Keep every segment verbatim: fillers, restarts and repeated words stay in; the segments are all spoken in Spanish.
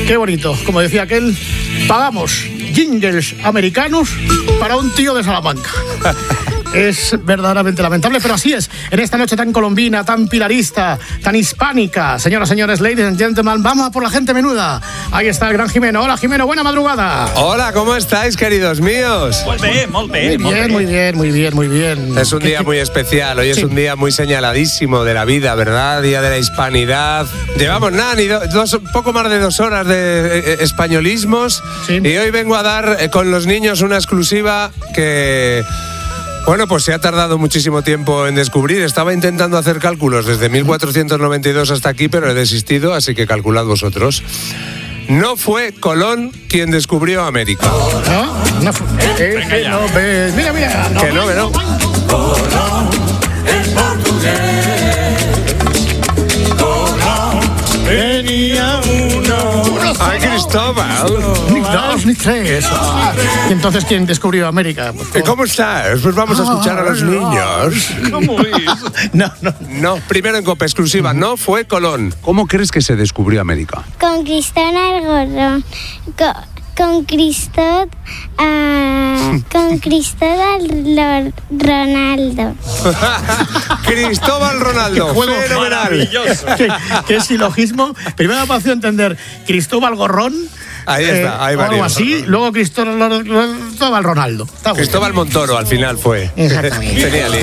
Qué bonito. Como decía aquel, pagamos jingles americanos para un tío de Salamanca. Es verdaderamente lamentable, pero así es. En esta noche tan colombina, tan pilarista, tan hispánica. Señoras, señores, ladies and gentlemen, vamos a por la gente menuda. Ahí está el gran Jimeno. Hola, Jimeno, buena madrugada. Hola, ¿cómo estáis, queridos míos? Muy bien, muy bien. Muy bien, muy bien, muy bien, muy bien. Es un día muy especial. Hoy Sí. es un día muy señaladísimo de la vida, ¿verdad? Día de la hispanidad. Llevamos nada, ni do- dos, poco más de dos horas de eh, españolismos. Sí. Y hoy vengo a dar eh, con los niños una exclusiva que... Bueno, pues se ha tardado muchísimo tiempo en descubrir. Estaba intentando hacer cálculos desde mil cuatrocientos noventa y dos hasta aquí, pero he desistido, así que calculad vosotros. No fue Colón quien descubrió América. ¿No? No, es que no ves. Mira, mira. No, Que no, que no. Venía uno. uno ¡Ay, Cristóbal! Ni dos ni tres. Ah, ¿y entonces quién descubrió América? Pues, ¿Y ¿Cómo estás? Pues vamos a escuchar a los niños. ¿Cómo es? No, no. No, primero en Copa Exclusiva, no fue Colón. ¿Cómo crees que se descubrió América? Con Cristóbal Gorrón. Con, con Cristóbal. ah, con Cristóbal Lo- Ronaldo. Cristóbal Ronaldo, Qué juego fenomenal. Maravilloso. ¿Qué, qué silogismo? Primero me pareció entender Cristóbal Gorrón. Ahí está, hay o algo varios. así. Luego Cristóbal, Cristóbal Ronaldo. Está bueno. Cristóbal Montoro al final fue. Exactamente. Tenía lío.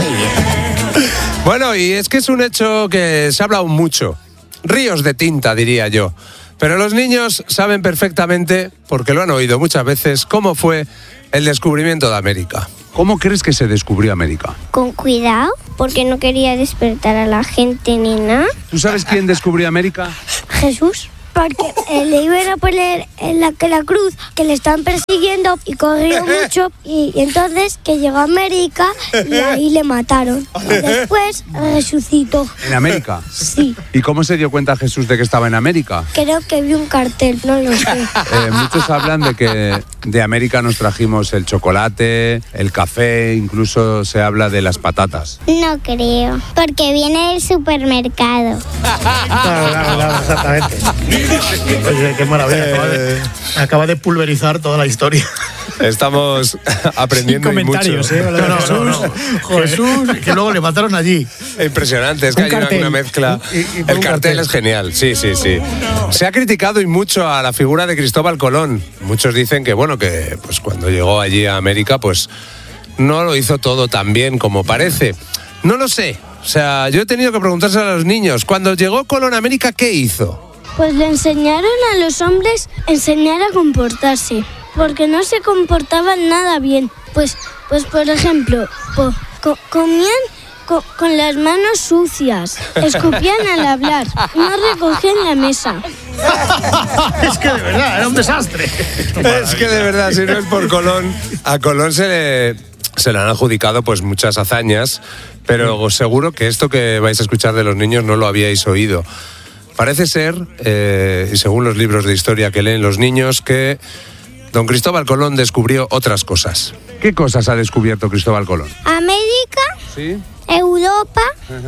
Bueno, y es que es un hecho que se ha hablado mucho. Ríos de tinta, diría yo. Pero los niños saben perfectamente, porque lo han oído muchas veces, cómo fue el descubrimiento de América. ¿Cómo crees que se descubrió América? Con cuidado, porque no quería despertar a la gente ni nada. ¿Tú sabes quién descubrió América? Jesús. Porque eh, le iban a poner en la, que la cruz, que le estaban persiguiendo y corrió mucho. Y, y entonces que llegó a América y ahí le mataron. Y después resucitó. ¿En América? Sí, ¿Y cómo se dio cuenta Jesús de que estaba en América? creo que vi un cartel, no lo sé. Eh, muchos hablan de que de América nos trajimos el chocolate, el café, incluso se habla de las patatas. No creo, porque viene del supermercado. Claro, claro, claro, exactamente. Oye, qué maravilla. Acaba de, acaba de pulverizar toda la historia. Estamos aprendiendo Sin y mucho. comentarios, ¿eh? No, no, no, no. Jesús, que luego le mataron allí. Impresionante, es que Un hay una, cartel. una mezcla. Y- y por El un cartel, cartel. es genial, sí, sí, sí. Se ha criticado y mucho a la figura de Cristóbal Colón. Muchos dicen que, bueno, que pues cuando llegó allí a América, pues no lo hizo todo tan bien como parece. No lo sé. O sea, yo he tenido que preguntarse a los niños, cuando llegó Colón a América, ¿qué hizo? Pues le enseñaron a los hombres enseñar a comportarse, porque no se comportaban nada bien. Pues, pues por ejemplo, po- co- comían co- con las manos sucias, escupían al hablar, no recogían la mesa. Es que de verdad, era un desastre. Es que de verdad, si no es por Colón, a Colón se le, se le han adjudicado pues muchas hazañas, pero seguro que esto que vais a escuchar de los niños no lo habíais oído. Parece ser, eh, y según los libros de historia que leen los niños, que don Cristóbal Colón descubrió otras cosas. ¿Qué cosas ha descubierto Cristóbal Colón? América, ¿Sí? Europa,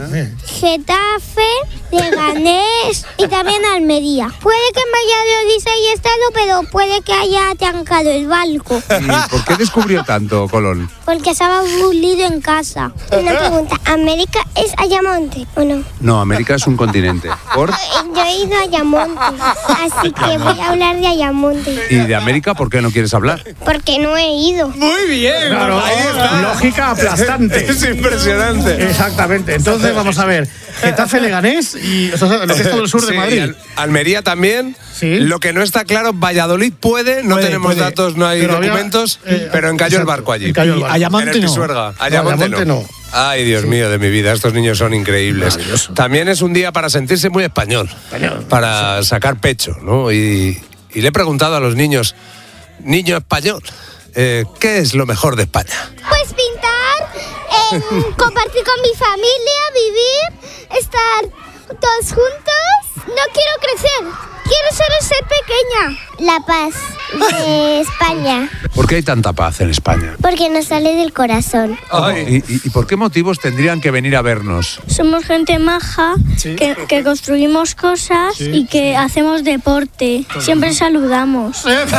Getafe, Leganés y también Almería. Puede que en Valladolid haya estado, pero puede que haya atancado el barco, ¿Y por qué descubrió tanto Colón? porque estaba aburrido en casa. Una pregunta, ¿América es Ayamonte o no? No, América es un continente. ¿Por? Yo he ido a Ayamonte, así que voy a hablar de Ayamonte, ¿Y de América por qué no quieres hablar? porque no he ido. Muy bien, Claro, lógica aplastante. Es impresionante. Exactamente. Entonces, vamos a ver. Getafe, Leganés y o sea, lo que es todo el sur de Sí, Madrid. Al- Almería también. Sí. Lo que no está claro, Valladolid puede, no Puede, tenemos puede. datos, no hay Pero había, documentos, eh, pero encalló el exacto, barco allí. encalló el barco. Ayamonte en el no. Pisuerga. Ayamonte, Ayamonte no. no. Ay, Dios mío, de mi vida, estos niños son increíbles. Maravilloso. También es un día para sentirse muy español, Español. para sacar pecho, ¿no? Y, y le he preguntado a los niños, niño español, eh, ¿qué es lo mejor de España? Pues pintar, eh, compartir con mi familia, vivir, estar todos juntos. No quiero crecer, quiero solo ser pequeña. La paz, De España, ¿Por qué hay tanta paz en España? porque nos sale del corazón. ¿Y, y, y por qué motivos tendrían que venir a vernos? Somos gente maja, Sí. que, que construimos cosas Sí, y que hacemos deporte. Siempre saludamos.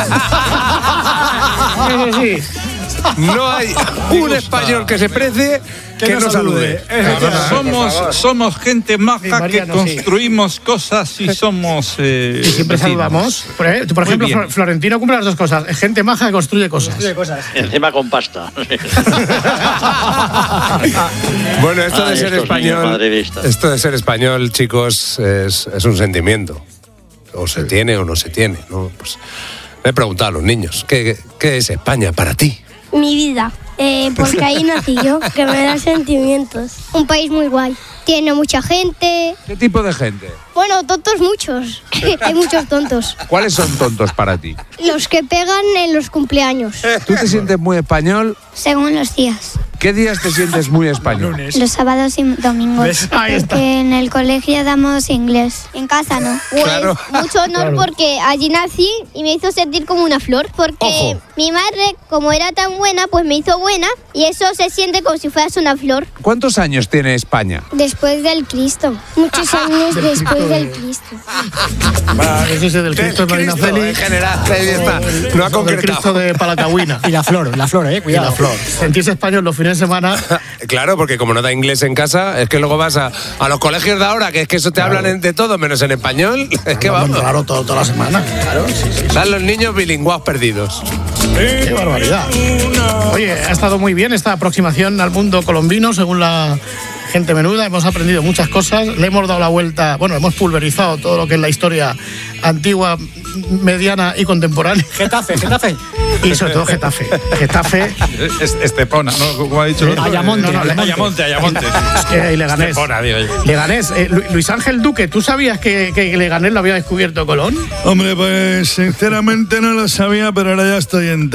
Eso sí. No hay un español que se precie que, Que no no salude. salude. Somos, somos gente Sí, maja que Mariano, sí. construimos cosas y somos. Eh, Y siempre vecinos. saludamos. Por, ej- por Muy ejemplo, bien. Flor- Florentino cumple las dos cosas. Es gente maja que construye cosas. Encima con pasta. Bueno, esto de Ay, ser estos niños español, madridistas. esto de ser español, chicos, es, es un sentimiento. O se tiene o no se tiene, ¿no? Pues me he preguntado a los niños, ¿qué, qué es España para ti? Mi vida, eh, porque ahí nací yo, que me da sentimientos. Un país muy guay. Tiene mucha gente. ¿Qué tipo de gente? Bueno, tontos muchos. Hay muchos tontos. ¿Cuáles son tontos para ti? Los que pegan en los cumpleaños. ¿Tú te sientes muy español? Según los días. ¿Qué días te sientes muy español? Los sábados y domingos. ¿Ves? Ahí está. Porque en el colegio damos inglés. En casa no. Claro. Mucho honor Claro. porque allí nací y me hizo sentir como una flor. Porque Ojo. mi madre, como era tan buena, pues me hizo buena y eso se siente como si fueras una flor. ¿Cuántos años tiene España? Después del Cristo. Muchos años Del después Cristo del de- Cristo. Va, ese es del Cristo de Marina Cristo, Celi. en general, ahí está. No ha Del Cristo concretado. de Palacagüina. Y la flor, la flor, eh, Y cuidado. la flor. Sentirse español los fines de semana. Claro, porque como no da inglés en casa, es que luego vas a, a los colegios de ahora, que es que eso te hablan en- de todo menos en español. Es que vamos. Claro, todo, toda la semana. Claro, sí, sí. Están los niños bilingüados perdidos. Qué barbaridad. Oye, ha estado muy bien esta aproximación al mundo colombino, según la gente menuda. Hemos aprendido muchas cosas. Le hemos dado la vuelta, bueno, hemos pulverizado todo lo que es la historia antigua, mediana y contemporánea. Getafe, Getafe. Y sobre todo Getafe. Getafe Es- Estepona, ¿no? ¿Cómo ha dicho? el otro? Ayamonte, No, no, Ayamonte. Ayamonte, Ayamonte. eh, y Leganés. Estepona, digo yo. Leganés. Eh, Lu- Luis Ángel Duque, ¿tú sabías que, que Leganés lo había descubierto Colón? Hombre, pues sinceramente no lo sabía, pero ahora ya estoy en